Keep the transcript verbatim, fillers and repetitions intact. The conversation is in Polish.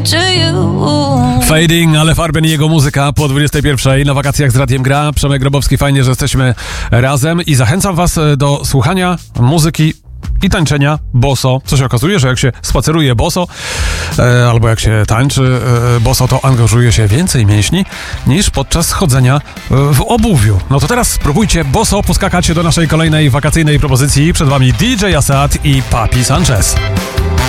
Fading, ale Farben i jego muzyka po dwudziestej pierwszej na wakacjach z Radiem Gra. Przemek Grobowski, fajnie, że jesteśmy razem i zachęcam was do słuchania muzyki i tańczenia boso. Co się okazuje, że jak się spaceruje boso e, albo jak się tańczy e, boso, to angażuje się więcej mięśni niż podczas chodzenia e, w obuwiu. No to teraz spróbujcie boso poskakać do naszej kolejnej wakacyjnej propozycji. Przed wami D J Assad i Papi Sanchez.